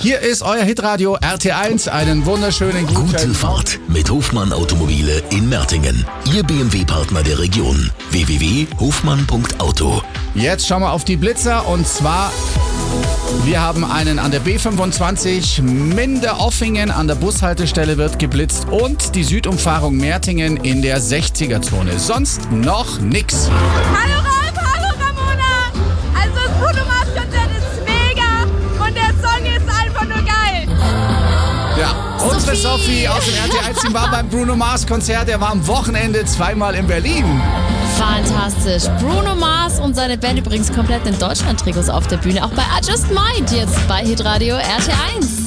Hier ist euer Hitradio RT1. Einen wunderschönen Gute Fahrt mit Hofmann Automobile in Mertingen. Ihr BMW-Partner der Region. www.hofmann.auto. Jetzt schauen wir auf die Blitzer und zwar, wir haben einen an der B25 Minde-Offingen an der Bushaltestelle wird geblitzt und die Südumfahrung Mertingen in der 60er-Zone. Sonst noch nix. Hallo Rolf, hallo Ramona. Also das Bruno Mars Konzert ist mega und der Song ist einfach nur geil. Ja, unsere Sophie aus dem RT1-Team war beim Bruno Mars Konzert. Er war am Wochenende zweimal in Berlin. Fantastisch. Bruno Mars und seine Band übrigens komplett in Deutschland-Trikots auf der Bühne. Auch bei I Just Might jetzt bei Hitradio RT1.